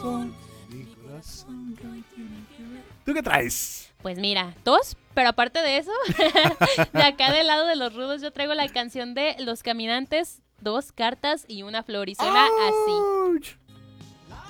con mi corazón. ¿Tú qué traes? Pues mira, dos, pero aparte de eso, de acá del lado de los rudos yo traigo la canción de Los Caminantes, 2 cartas y una flor, y suena así. ¡Auch!